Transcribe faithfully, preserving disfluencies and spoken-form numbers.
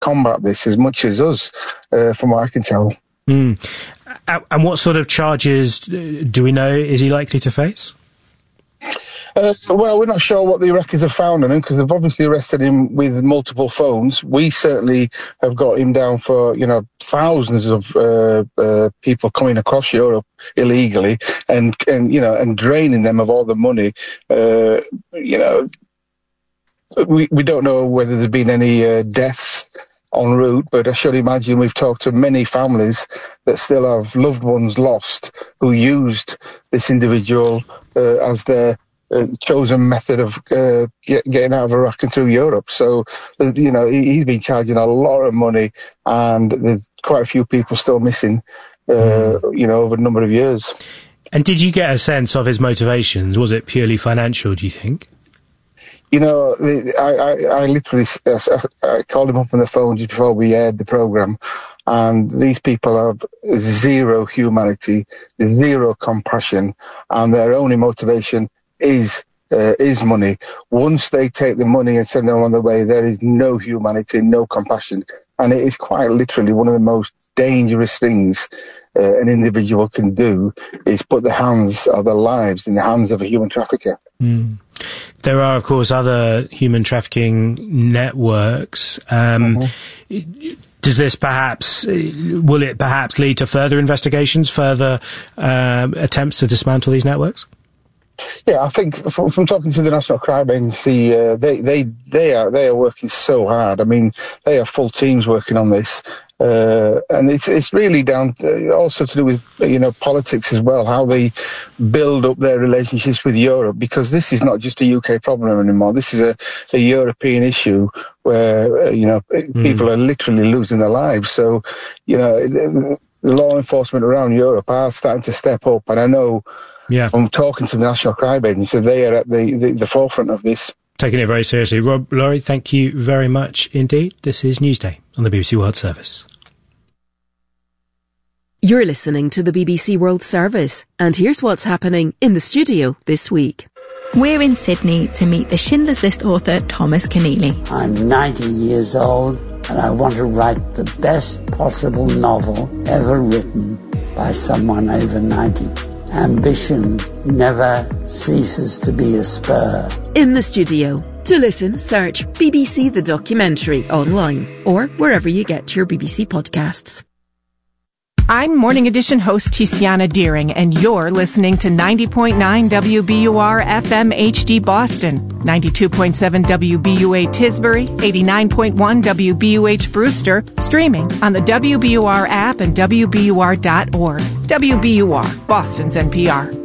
combat this as much as us, uh, from what I can tell. Mm. And what sort of charges do we know is he likely to face? Uh, well, we're not sure what the Iraqis have found on him, because they've obviously arrested him with multiple phones. We certainly have got him down for, you know, thousands of uh, uh, people coming across Europe illegally and, and, you know, and draining them of all the money. Uh, you know, we, we don't know whether there's been any uh, deaths en route, but I should imagine we've talked to many families that still have loved ones lost who used this individual uh, as their Uh, chosen method of uh, get, getting out of Iraq and through Europe. So, uh, you know, he, he's been charging a lot of money, and there's quite a few people still missing, uh, mm. you know, over a number of years. And did you get a sense of his motivations? Was it purely financial, do you think? You know, I, I, I literally I called him up on the phone just before we aired the programme, and these people have zero humanity, zero compassion, and their only motivation is uh, is money. Once they take the money and send them on their way, there is no humanity, no compassion, and it is quite literally one of the most dangerous things uh, an individual can do, is put the hands of their lives in the hands of a human trafficker. Mm. There are, of course, other human trafficking networks. Um, mm-hmm. Does this perhaps, will it perhaps lead to further investigations, further um, attempts to dismantle these networks? Yeah, I think from, from talking to the National Crime Agency, uh, they they they are they are working so hard. I mean, they have full teams working on this, uh, and it's it's really down to, also to do with, you know, politics as well, how they build up their relationships with Europe, because this is not just a U K problem anymore. This is a, a European issue where uh, you know mm. people are literally losing their lives. So, you know, the, the law enforcement around Europe are starting to step up, and I know. Yeah. From talking to the National Crime Agency, they are at the, the, the forefront of this. Taking it very seriously. Rob Laurie, thank you very much indeed. This is Newsday on the B B C World Service. You're listening to the B B C World Service, and here's what's happening in the studio this week. We're in Sydney to meet the Schindler's List author Thomas Keneally. I'm ninety years old, and I want to write the best possible novel ever written by someone over ninety. Ambition never ceases to be a spur. In the studio. To listen, search B B C The Documentary online or wherever you get your B B C podcasts. I'm Morning Edition host Tiziana Deering, and you're listening to ninety point nine W B U R F M H D Boston, ninety-two point seven W B U A Tisbury, eighty-nine point one W B U H Brewster, streaming on the W B U R app and W B U R dot org. W B U R, Boston's N P R.